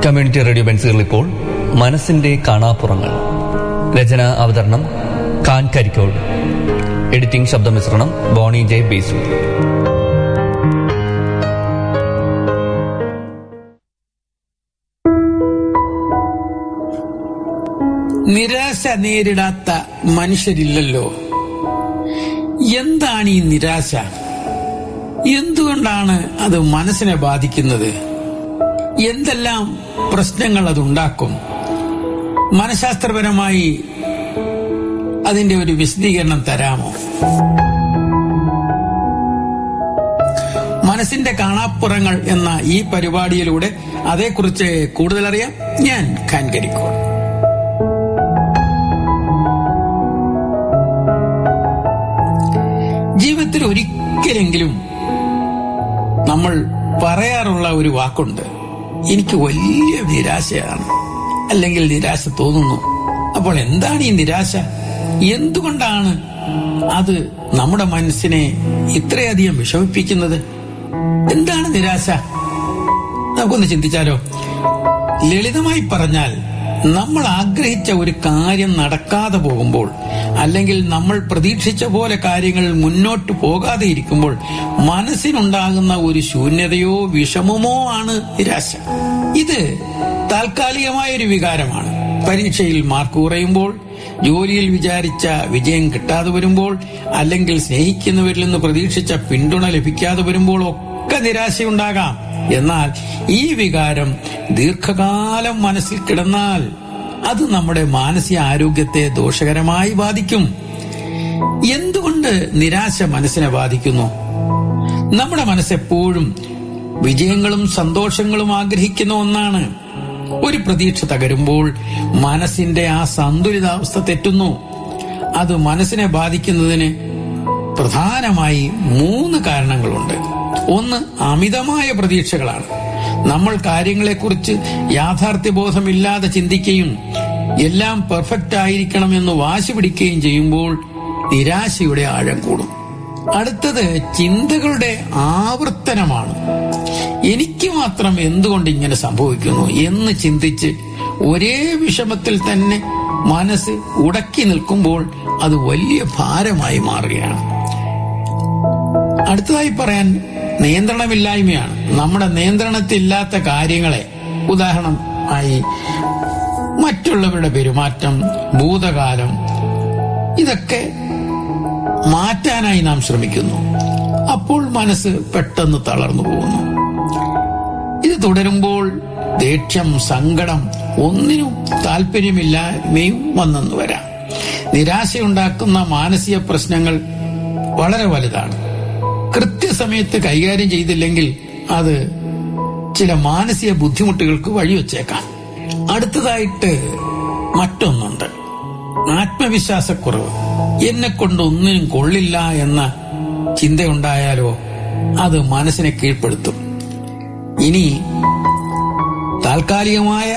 Community radio ബെൻസുകൾ ഇപ്പോൾ മനസ്സിന്റെ കാണാപ്പുറങ്ങൾ. രചന അവതരണം ഖാൻ കരിക്കോട്. എഡിറ്റിംഗ് ശബ്ദമിശ്രണം ബോണി ജെ ബേസു. നിരാശ നേരിടാത്ത മനുഷ്യരില്ലല്ലോ. എന്താണ് ഈ നിരാശ? എന്തുകൊണ്ടാണ് അത് മനസ്സിനെ ബാധിക്കുന്നത്? എന്തെല്ലാം പ്രശ്നങ്ങൾ അതുണ്ടാക്കും? മനഃശാസ്ത്രപരമായി അതിന്റെ ഒരു വിശദീകരണം തരാമോ? മനസ്സിന്റെ കാണാപ്പുറങ്ങൾ എന്ന ഈ പരിപാടിയിലൂടെ അതേക്കുറിച്ച് കൂടുതൽ അറിയാം. ഞാൻ ഖാൻ കരിക്കോട്. ജീവിതത്തിൽ ഒരിക്കലെങ്കിലും നമ്മൾ പറയാറുള്ള ഒരു വാക്കുണ്ട്, എനിക്ക് വലിയ നിരാശയാണ്, അല്ലെങ്കിൽ നിരാശ തോന്നുന്നു. അപ്പോൾ എന്താണ് ഈ നിരാശ? എന്തുകൊണ്ടാണ് അത് നമ്മുടെ മനസ്സിനെ ഇത്രയധികം വിഷമിപ്പിക്കുന്നത്? എന്താണ് നിരാശ? നമുക്കൊന്ന് ചിന്തിച്ചാലോ? ലളിതമായി പറഞ്ഞാൽ, നമ്മൾ ആഗ്രഹിച്ച ഒരു കാര്യം നടക്കാതെ പോകുമ്പോൾ, അല്ലെങ്കിൽ നമ്മൾ പ്രതീക്ഷിച്ച പോലെ കാര്യങ്ങൾ മുന്നോട്ട് പോകാതെ ഇരിക്കുമ്പോൾ മനസ്സിനുണ്ടാകുന്ന ഒരു ശൂന്യതയോ വിഷമമോ ആണ് നിരാശ. ഇത് താൽക്കാലികമായ ഒരു വികാരമാണ്. പരീക്ഷയിൽ മാർക്ക് കുറയുമ്പോൾ, ജോലിയിൽ വിചാരിച്ച വിജയം കിട്ടാതെ വരുമ്പോൾ, അല്ലെങ്കിൽ സ്നേഹിക്കുന്നവരിൽ നിന്ന് പ്രതീക്ഷിച്ച പിന്തുണ ലഭിക്കാതെ വരുമ്പോൾ ഒക്കെ നിരാശയുണ്ടാകാം. എന്നാൽ ഈ വികാരം ദീർഘകാലം മനസ്സിൽ കിടന്നാൽ അത് നമ്മുടെ മാനസിക ആരോഗ്യത്തെ ദോഷകരമായി ബാധിക്കും. എന്തുകൊണ്ട് നിരാശ മനസ്സിനെ ബാധിക്കുന്നു? നമ്മുടെ മനസ്സെപ്പോഴും വിജയങ്ങളും സന്തോഷങ്ങളും ആഗ്രഹിക്കുന്ന ഒന്നാണ്. ഒരു പ്രതീക്ഷ തകരുമ്പോൾ മനസ്സിന്റെ ആ സന്തുലിതാവസ്ഥ തെറ്റുന്നു. അത് മനസ്സിനെ ബാധിക്കുന്നതിന് പ്രധാനമായി 3 കാരണങ്ങളുണ്ട്. ഒന്ന്, അമിതമായ പ്രതീക്ഷകളാണ്. നമ്മൾ കാര്യങ്ങളെക്കുറിച്ച് യാഥാർത്ഥ്യബോധമില്ലാതെ ചിന്തിക്കുകയും എല്ലാം പെർഫെക്റ്റ് ആയിരിക്കണമെന്ന് വാശി പിടിക്കുകയും ചെയ്യുമ്പോൾ നിരാശയുടെ ആഴം കൂടും. അടുത്തത് ചിന്തകളുടെ ആവർത്തനമാണ്. എനിക്ക് മാത്രം എന്തുകൊണ്ട് ഇങ്ങനെ സംഭവിക്കുന്നു എന്ന് ചിന്തിച്ച് ഒരേ വിഷമത്തിൽ തന്നെ മനസ്സ് ഉടക്കി നിൽക്കുമ്പോൾ അത് വലിയ ഭാരമായി മാറുകയാണ്. അടുത്തതായി പറയാൻ നിയന്ത്രണമില്ലായ്മയാണ്. നമ്മുടെ നിയന്ത്രണത്തിലില്ലാത്ത കാര്യങ്ങളെ, ഉദാഹരണമായി മറ്റുള്ളവരുടെ പെരുമാറ്റം, ഭൂതകാലം, ഇതൊക്കെ മാറ്റാനായി നാം ശ്രമിക്കുന്നു. അപ്പോൾ മനസ്സ് പെട്ടെന്ന് തളർന്നു പോകുന്നു. ഇത് തുടരുമ്പോൾ ദേഷ്യം, സങ്കടം, ഒന്നിനും താല്പര്യമില്ലായ്മയും വന്നെന്ന് വരാം. നിരാശയുണ്ടാക്കുന്ന മാനസിക പ്രശ്നങ്ങൾ വളരെ വലുതാണ്. കൃത്യസമയത്ത് കൈകാര്യം ചെയ്തില്ലെങ്കിൽ അത് ചില മാനസിക ബുദ്ധിമുട്ടുകൾക്ക് വഴിവെച്ചേക്കാം. അടുത്തതായിട്ട് മറ്റൊന്നുണ്ട്, ആത്മവിശ്വാസക്കുറവ്. എന്നെ കൊണ്ട് ഒന്നിനും കൊള്ളില്ല എന്ന ചിന്തയുണ്ടായാലോ അത് മനസ്സിനെ കീഴ്പ്പെടുത്തും. ഇനി താൽക്കാലികമായ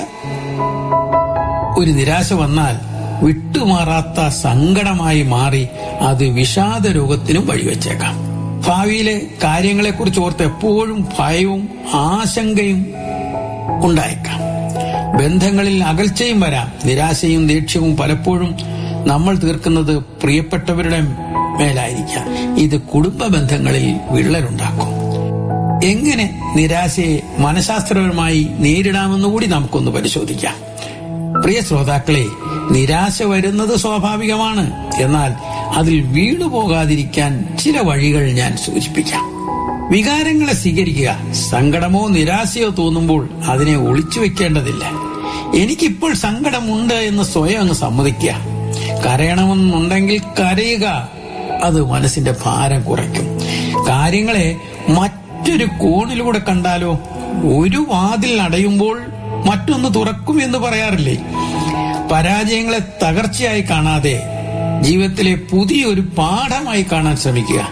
ഒരു നിരാശ വന്നാൽ വിട്ടുമാറാത്ത സങ്കടമായി മാറി അത് വിഷാദ രോഗത്തിനും വഴിവെച്ചേക്കാം. ഭാവിയിലെ കാര്യങ്ങളെക്കുറിച്ച് ഓർത്ത് എപ്പോഴും ഭയവും ആശങ്കയും ഉണ്ടായേക്കാം. ബന്ധങ്ങളിൽ അകൽച്ചയും വരാം. നിരാശയും ദേഷ്യവും പലപ്പോഴും നമ്മൾ തീർക്കുന്നത് പ്രിയപ്പെട്ടവരുടെ മേലായിരിക്കാം. ഇത് കുടുംബ ബന്ധങ്ങളിൽ വിള്ളലുണ്ടാക്കും. എങ്ങനെ നിരാശയെ മനഃശാസ്ത്രപരമായി നേരിടാമെന്നുകൂടി നമുക്കൊന്ന് പരിശോധിക്കാം. പ്രിയ ശ്രോതാക്കളെ, നിരാശ വരുന്നത് സ്വാഭാവികമാണ്. എന്നാൽ അതിൽ വീണുപോകാതിരിക്കാൻ ചില വഴികൾ ഞാൻ സൂചിപ്പിക്കാം. വികാരങ്ങളെ സ്വീകരിക്കുക. സങ്കടമോ നിരാശയോ തോന്നുമ്പോൾ അതിനെ ഒളിച്ചു വെക്കേണ്ടതില്ല. എനിക്കിപ്പോൾ സങ്കടമുണ്ട് എന്ന് സ്വയം അങ്ങ് സമ്മതിക്കുക. കരയണമെന്നുണ്ടെങ്കിൽ കരയുക. അത് മനസ്സിന്റെ ഭാരം കുറയ്ക്കും. കാര്യങ്ങളെ മറ്റൊരു കോണിലൂടെ കണ്ടാലോ, ഒരു വാതിൽ അടയുമ്പോൾ മറ്റൊന്ന് തുറക്കും എന്ന് പറയാറില്ലേ? പരാജയങ്ങളെ തകർച്ചയായി കാണാതെ ജീവിതത്തിലെ പുതിയൊരു പാഠമായി കാണാൻ ശ്രമിക്കുക.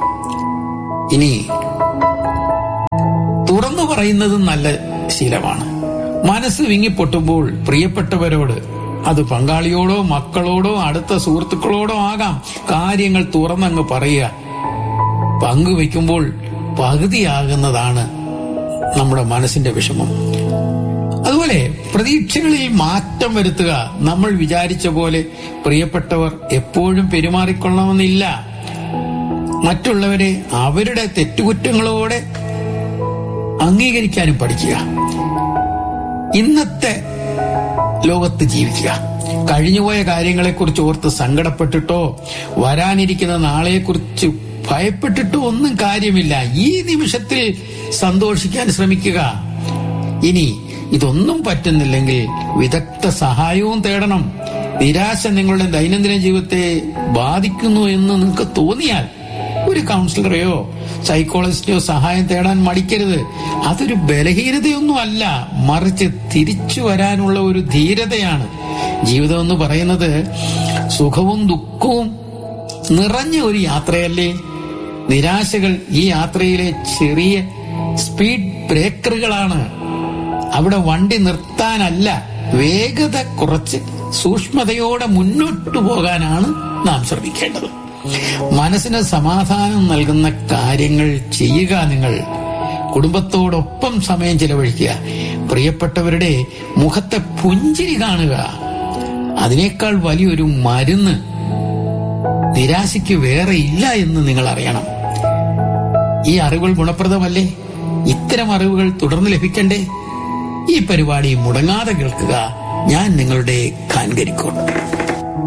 ഇനി തുറന്നു പറയുന്നത് നല്ല ശീലമാണ്. മനസ്സ് വിങ്ങിപ്പൊട്ടുമ്പോൾ പ്രിയപ്പെട്ടവരോട്, അത് പങ്കാളിയോടോ മക്കളോടോ അടുത്ത സുഹൃത്തുക്കളോടോ ആകാം, കാര്യങ്ങൾ തുറന്നങ്ങ് പറയുക. പങ്കുവെക്കുമ്പോൾ പകുതിയാകുന്നതാണ് നമ്മുടെ മനസ്സിന്റെ വിഷമം. അതുപോലെ അതുപോലെ പ്രതീക്ഷകളിൽ മാറ്റം വരുത്തുക. നമ്മൾ വിചാരിച്ച പോലെ പ്രിയപ്പെട്ടവർ എപ്പോഴും പെരുമാറിക്കൊള്ളണമെന്നില്ല. മറ്റുള്ളവരെ അവരുടെ തെറ്റുകുറ്റങ്ങളോടെ അംഗീകരിക്കാനും പഠിക്കുക. ഇന്നത്തെ ലോകത്ത് ജീവിക്കുക. കഴിഞ്ഞുപോയ കാര്യങ്ങളെക്കുറിച്ച് ഓർത്ത് സങ്കടപ്പെട്ടിട്ടോ വരാനിരിക്കുന്ന നാളെക്കുറിച്ച് ഭയപ്പെട്ടിട്ടോ ഒന്നും കാര്യമില്ല. ഈ നിമിഷത്തിൽ സന്തോഷിക്കാൻ ശ്രമിക്കുക. ഇനി ഇതൊന്നും പറ്റുന്നില്ലെങ്കിൽ വിദഗ്ധ സഹായവും തേടണം. നിരാശ നിങ്ങളുടെ ദൈനംദിന ജീവിതത്തെ ബാധിക്കുന്നു എന്ന് നിങ്ങൾക്ക് തോന്നിയാൽ ഒരു കൗൺസിലറെയോ സൈക്കോളജിസ്റ്റോ സഹായം തേടാൻ മടിക്കരുത്. അതൊരു ബലഹീനതയൊന്നും അല്ല, മറിച്ച് തിരിച്ചു വരാനുള്ള ഒരു ധീരതയാണ്. ജീവിതം എന്ന് പറയുന്നത് സുഖവും ദുഃഖവും നിറഞ്ഞ ഒരു യാത്രയല്ലേ? നിരാശകൾ ഈ യാത്രയിലെ ചെറിയ സ്പീഡ് ബ്രേക്കറുകളാണ്. അവിടെ വണ്ടി നിർത്താനല്ല, വേഗത കുറച്ച് സൂക്ഷ്മതയോടെ മുന്നോട്ടു പോകാനാണ് നാം ശ്രമിക്കേണ്ടത്. മനസ്സിന് സമാധാനം നൽകുന്ന കാര്യങ്ങൾ ചെയ്യുക. നിങ്ങൾ കുടുംബത്തോടൊപ്പം സമയം ചെലവഴിക്കുക. പ്രിയപ്പെട്ടവരുടെ മുഖത്തെ പുഞ്ചിരി കാണുക. അതിനേക്കാൾ വലിയൊരു മരുന്ന് നിരാശയ്ക്ക് വേറെ ഇല്ല എന്ന് നിങ്ങൾ അറിയണം. ഈ അറിവുകൾ ഗുണപ്രദമല്ലേ? ഇത്തരം അറിവുകൾ തുടർന്ന് ലഭിക്കണ്ടേ? ഈ പരിപാടി മുടങ്ങാതെ കേൾക്കുക. ഞാൻ നിങ്ങളുടെ ഖാൻ കരിക്കോട്.